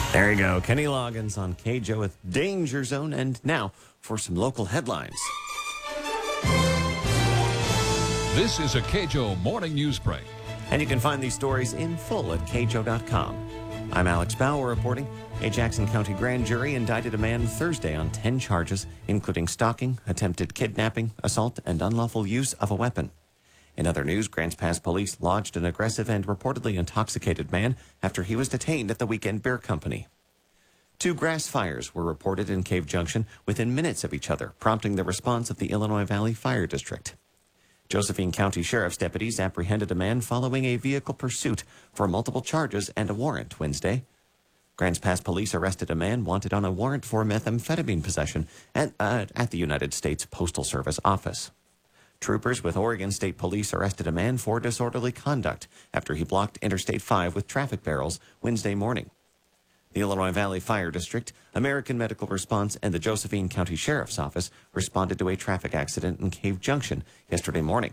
There you go. Kenny Loggins on KJO with Danger Zone. And now for some local headlines. This is a KJO Morning News Break. And you can find these stories in full at kjo.com. I'm Alex Bauer reporting. A Jackson County grand jury indicted a man Thursday on 10 charges, including stalking, attempted kidnapping, assault, and unlawful use of a weapon. In other news, Grants Pass police lodged an aggressive and reportedly intoxicated man after he was detained at the Weekend Beer Company. 2 grass fires were reported in Cave Junction within minutes of each other, prompting the response of the Illinois Valley Fire District. Josephine County Sheriff's deputies apprehended a man following a vehicle pursuit for multiple charges and a warrant Wednesday. Grants Pass police arrested a man wanted on a warrant for methamphetamine possession at the United States Postal Service office. Troopers with Oregon State Police arrested a man for disorderly conduct after he blocked Interstate 5 with traffic barrels Wednesday morning. The Illinois Valley Fire District, American Medical Response, and the Josephine County Sheriff's Office responded to a traffic accident in Cave Junction yesterday morning.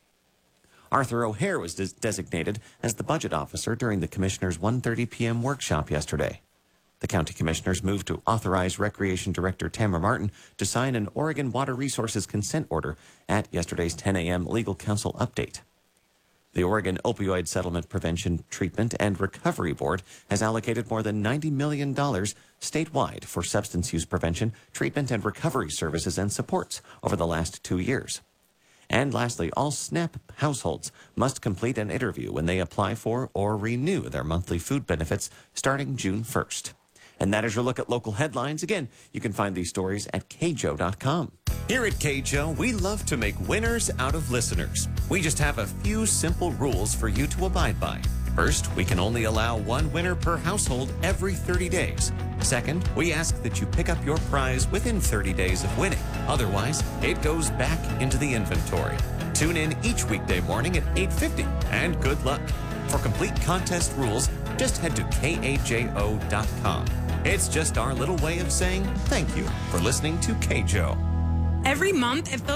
Arthur O'Hare was designated as the budget officer during the commissioner's 1:30 p.m. workshop yesterday. The county commissioners moved to authorize Recreation Director Tamara Martin to sign an Oregon Water Resources consent order at yesterday's 10 a.m. legal counsel update. The Oregon Opioid Settlement Prevention, Treatment, and Recovery Board has allocated more than $90 million statewide for substance use prevention, treatment, and recovery services and supports over the last 2 years. And lastly, all SNAP households must complete an interview when they apply for or renew their monthly food benefits starting June 1st. And that is your look at local headlines. Again, you can find these stories at kjo.com. Here at KJO, we love to make winners out of listeners. We just have a few simple rules for you to abide by. First, we can only allow 1 winner per household every 30 days. Second, we ask that you pick up your prize within 30 days of winning. Otherwise, it goes back into the inventory. Tune in each weekday morning at 8:50, and good luck. For complete contest rules, just head to kajo.com. It's just our little way of saying thank you for listening to KJO. Every month, it feels